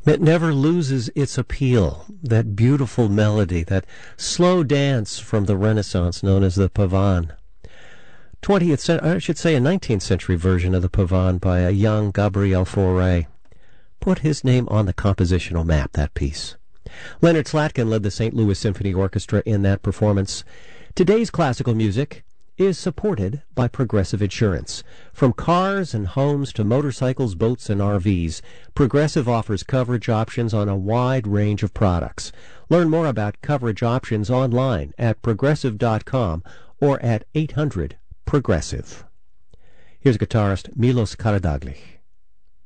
It never loses its appeal, that beautiful melody, that slow dance from the Renaissance known as the pavan. 19th century version of the pavan by a young Gabriel Fauré. Put his name on the compositional map, that piece. Leonard Slatkin led the St. Louis Symphony Orchestra in that performance. Today's classical music is supported by Progressive Insurance. From cars and homes to motorcycles, boats, and RVs, Progressive offers coverage options on a wide range of products. Learn more about coverage options online at progressive.com or at 800-PROGRESSIVE. Here's guitarist Milos Karadagli.